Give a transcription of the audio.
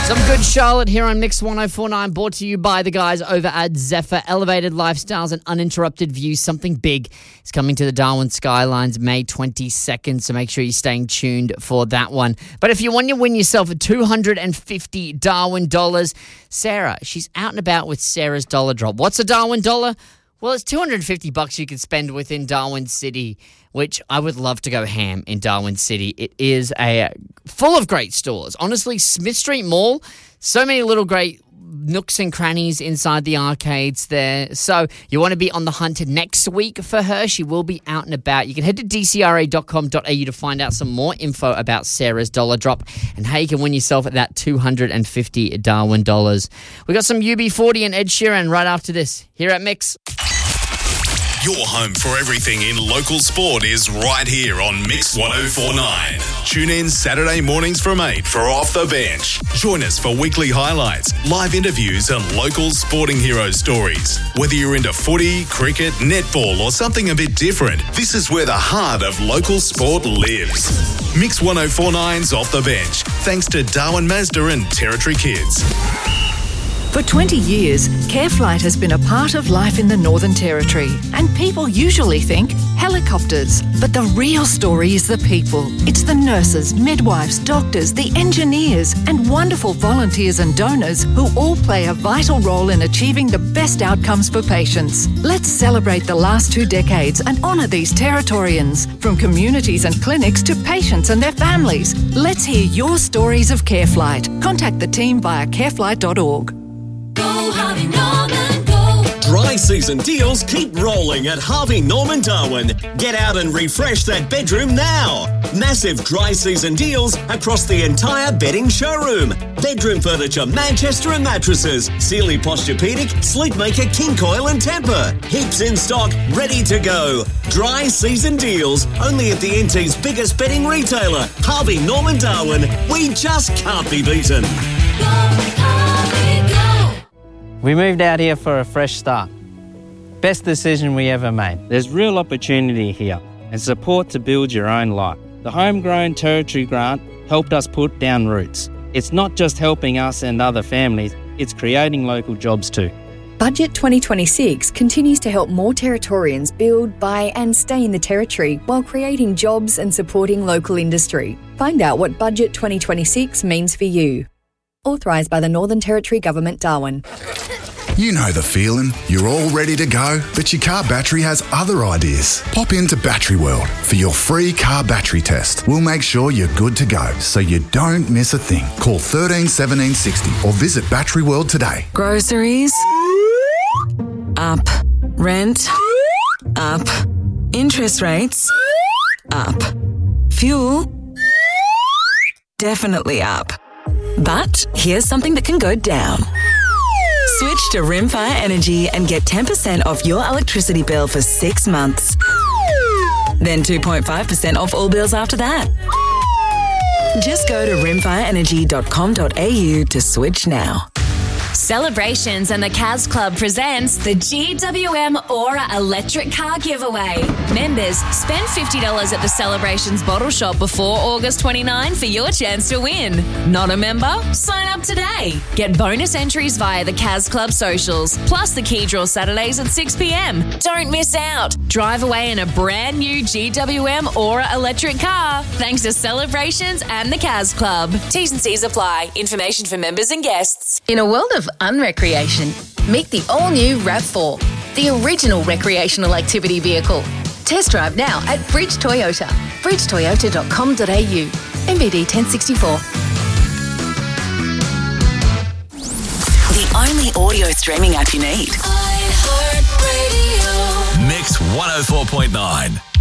Some good Charlotte here on Mix 104.9, brought to you by the guys over at Zephyr. Elevated lifestyles and uninterrupted views. Something big is coming to the Darwin Skylines May 22nd, so make sure you're staying tuned for that one. But if you want to win yourself $250 Darwin dollars, Sarah, she's out and about with Sarah's Dollar Drop. What's a Darwin dollar? Well, it's $250 you can spend within Darwin City, which I would love to go ham in Darwin City. It is full of great stores. Honestly, Smith Street Mall, so many little great nooks and crannies inside the arcades there. So you want to be on the hunt next week for her. She will be out and about. You can head to dcra.com.au to find out some more info about Sarah's Dollar Drop and how you can win yourself that $250 Darwin dollars. We got some UB40 and Ed Sheeran right after this here at Mix. Your home for everything in local sport is right here on Mix 104.9. Tune in Saturday mornings from 8 for Off the Bench. Join us for weekly highlights, live interviews and local sporting hero stories. Whether you're into footy, cricket, netball or something a bit different, this is where the heart of local sport lives. Mix 104.9's Off the Bench, thanks to Darwin Mazda and Territory Kids. For 20 years, CareFlight has been a part of life in the Northern Territory, and people usually think helicopters. But the real story is the people. It's the nurses, midwives, doctors, the engineers, and wonderful volunteers and donors who all play a vital role in achieving the best outcomes for patients. Let's celebrate the last 2 decades and honour these Territorians, from communities and clinics to patients and their families. Let's hear your stories of CareFlight. Contact the team via careflight.org. Go Harvey Norman, go! Dry season deals keep rolling at Harvey Norman Darwin. Get out and refresh that bedroom now. Massive dry season deals across the entire bedding showroom. Bedroom furniture, Manchester and mattresses, Sealy Posturepedic, Sleepmaker, King Coil and Tempur. Heaps in stock, ready to go. Dry season deals only at the NT's biggest bedding retailer, Harvey Norman Darwin. We just can't be beaten. Go Harvey, go! We moved out here for a fresh start. Best decision we ever made. There's real opportunity here and support to build your own life. The Homegrown Territory Grant helped us put down roots. It's not just helping us and other families, it's creating local jobs too. Budget 2026 continues to help more Territorians build, buy and stay in the Territory while creating jobs and supporting local industry. Find out what Budget 2026 means for you. Authorised by the Northern Territory Government, Darwin. You know the feeling. You're all ready to go, but your car battery has other ideas. Pop into Battery World for your free car battery test. We'll make sure you're good to go, so you don't miss a thing. Call 13 17 60 or visit Battery World today. Groceries? Up. Rent? Up. Interest rates? Up. Fuel? Definitely up. But here's something that can go down. Switch to Rimfire Energy and get 10% off your electricity bill for 6 months. Then 2.5% off all bills after that. Just go to rimfireenergy.com.au to switch now. Celebrations and the Kaz Club presents the GWM Aura Electric Car Giveaway. Members, spend $50 at the Celebrations bottle shop before August 29 for your chance to win. Not a member? Sign up today. Get bonus entries via the Kaz Club socials, plus the key draw Saturdays at 6 p.m. Don't miss out. Drive away in a brand new GWM Aura electric car thanks to Celebrations and the Kaz Club. T's and C's apply. Information for members and guests. In a world of unrecreation, meet the all-new RAV4, the original recreational activity vehicle. Test drive now at Bridge Toyota, bridgetoyota.com.au, MBD 1064. The only audio streaming app you need. iHeartRadio. Mix 104.9.